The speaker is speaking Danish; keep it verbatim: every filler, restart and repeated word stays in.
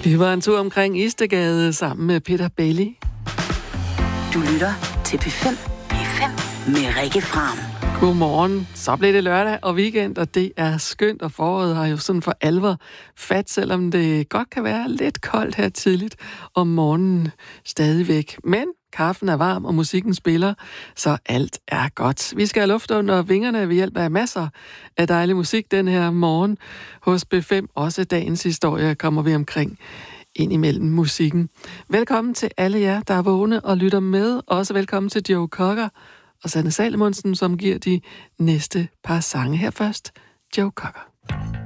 Vi var en tur omkring Istedgade sammen med Peter Belli. Du lytter til P fem. P fem med Rikke Fram. Godmorgen. Så blev det lørdag og weekend, og det er skønt, og foråret har jo sådan for alvor fat, selvom det godt kan være lidt koldt her tidligt om morgenen stadigvæk. Men kaffen er varm, og musikken spiller, så alt er godt. Vi skal have luft under vingerne ved hjælp af masser af dejlig musik den her morgen. Hos B fem, også dagens historie, kommer vi omkring ind imellem musikken. Velkommen til alle jer, der er vågne og lytter med. Også velkommen til Joe Cocker og Sanne Salomonsen, som giver de næste par sange. Her først, Joe Cocker.